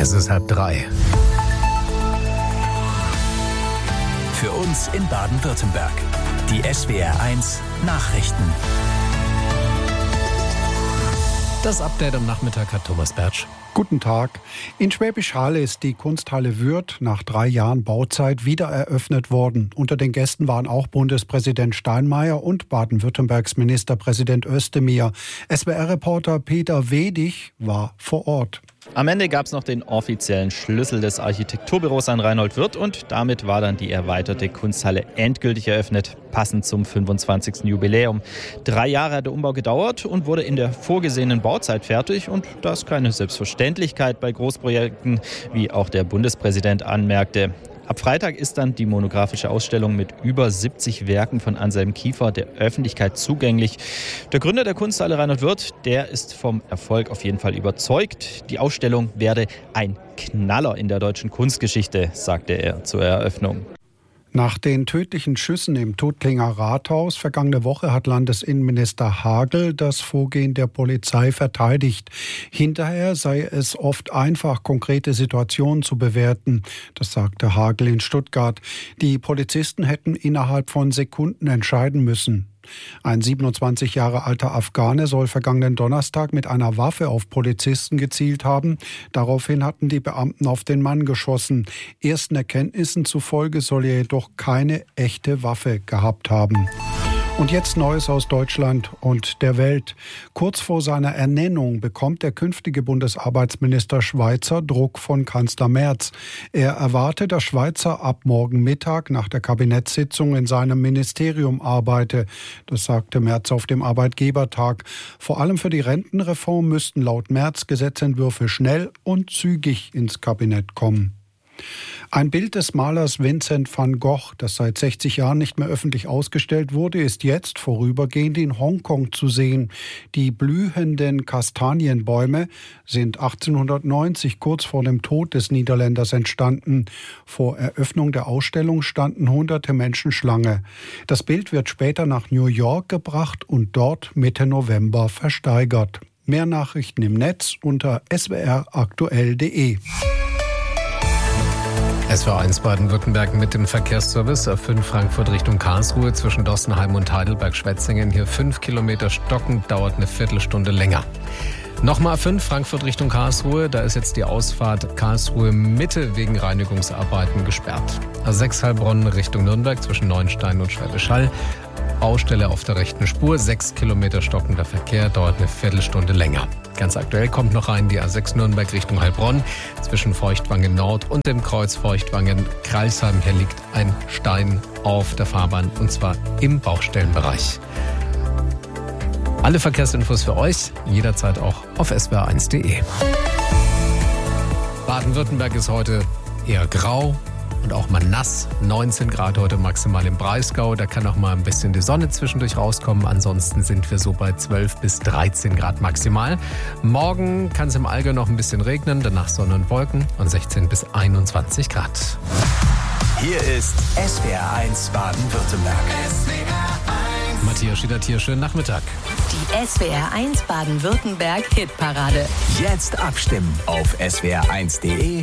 Es ist 2:30. Für uns in Baden-Württemberg. Die SWR1 Nachrichten. Das Update am Nachmittag hat Thomas Bertsch. Guten Tag. In Schwäbisch Hall ist die Kunsthalle Würth nach 3 Jahren Bauzeit wieder eröffnet worden. Unter den Gästen waren auch Bundespräsident Steinmeier und Baden-Württembergs Ministerpräsident Özdemir. SWR-Reporter Peter Wedig war vor Ort. Am Ende gab es noch den offiziellen Schlüssel des Architekturbüros an Reinhold Wirth und damit war dann die erweiterte Kunsthalle endgültig eröffnet, passend zum 25. Jubiläum. 3 Jahre hat der Umbau gedauert und wurde in der vorgesehenen Bauzeit fertig und das ist keine Selbstverständlichkeit bei Großprojekten, wie auch der Bundespräsident anmerkte. Ab Freitag ist dann die monografische Ausstellung mit über 70 Werken von Anselm Kiefer der Öffentlichkeit zugänglich. Der Gründer der Kunsthalle Reinhold Wirth, der ist vom Erfolg auf jeden Fall überzeugt. Die Ausstellung werde ein Knaller in der deutschen Kunstgeschichte, sagte er zur Eröffnung. Nach den tödlichen Schüssen im Tuttlinger Rathaus vergangene Woche hat Landesinnenminister Hagel das Vorgehen der Polizei verteidigt. Hinterher sei es oft einfach, konkrete Situationen zu bewerten. Das sagte Hagel in Stuttgart. Die Polizisten hätten innerhalb von Sekunden entscheiden müssen. Ein 27 Jahre alter Afghane soll vergangenen Donnerstag mit einer Waffe auf Polizisten gezielt haben. Daraufhin hatten die Beamten auf den Mann geschossen. Ersten Erkenntnissen zufolge soll er jedoch keine echte Waffe gehabt haben. Und jetzt Neues aus Deutschland und der Welt. Kurz vor seiner Ernennung bekommt der künftige Bundesarbeitsminister Schweizer Druck von Kanzler Merz. Er erwarte, dass Schweizer ab morgen Mittag nach der Kabinettssitzung in seinem Ministerium arbeite. Das sagte Merz auf dem Arbeitgebertag. Vor allem für die Rentenreform müssten laut Merz Gesetzentwürfe schnell und zügig ins Kabinett kommen. Ein Bild des Malers Vincent van Gogh, das seit 60 Jahren nicht mehr öffentlich ausgestellt wurde, ist jetzt vorübergehend in Hongkong zu sehen. Die blühenden Kastanienbäume sind 1890 kurz vor dem Tod des Niederländers entstanden. Vor Eröffnung der Ausstellung standen hunderte Menschen Schlange. Das Bild wird später nach New York gebracht und dort Mitte November versteigert. Mehr Nachrichten im Netz unter swraktuell.de. SWR1 Baden-Württemberg mit dem Verkehrsservice A5 Frankfurt Richtung Karlsruhe zwischen Dossenheim und Heidelberg-Schwetzingen. Hier 5 Kilometer stockend, dauert eine Viertelstunde länger. Nochmal A5 Frankfurt Richtung Karlsruhe. Da ist jetzt die Ausfahrt Karlsruhe Mitte wegen Reinigungsarbeiten gesperrt. A6 Heilbronn Richtung Nürnberg zwischen Neuenstein und Schwäbisch Hall. Baustelle auf der rechten Spur, 6 Kilometer stockender Verkehr, dauert eine Viertelstunde länger. Ganz aktuell kommt noch rein die A6 Nürnberg Richtung Heilbronn zwischen Feuchtwangen Nord und dem Kreuz Feuchtwangen-Kreilsheim. Hier liegt ein Stein auf der Fahrbahn und zwar im Baustellenbereich. Alle Verkehrsinfos für euch jederzeit auch auf swr1.de. Baden-Württemberg ist heute eher grau und auch mal nass. 19 Grad heute maximal im Breisgau. Da kann auch mal ein bisschen die Sonne zwischendurch rauskommen. Ansonsten sind wir so bei 12 bis 13 Grad maximal. Morgen kann es im Allgäu noch ein bisschen regnen, danach Sonne und Wolken und 16 bis 21 Grad. Hier ist SWR1 Baden-Württemberg. Matthias Schiedert hier, schönen Nachmittag. Die SWR1 Baden-Württemberg Hitparade. Jetzt abstimmen auf swr1.de